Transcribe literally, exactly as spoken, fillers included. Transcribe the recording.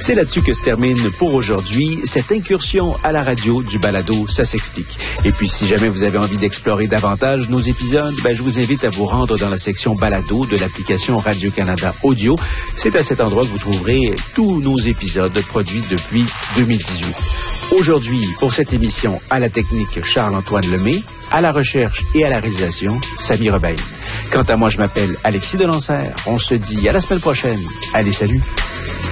C'est là-dessus que se termine pour aujourd'hui cette incursion à la radio du balado Ça s'explique. Et puis, si jamais vous avez envie d'explorer davantage nos épisodes, ben, je vous invite à vous rendre dans la section balado de l'application Radio-Canada Audio. C'est à cet endroit que vous trouverez tous nos épisodes produits depuis deux mille dix-huit. Aujourd'hui, pour cette émission, à la technique, Charles-Antoine Lemay, à la recherche et à la réalisation, Samy Rebaille. Quant à moi, je m'appelle Alexis Delancer. On se dit à la semaine prochaine. Allez, salut!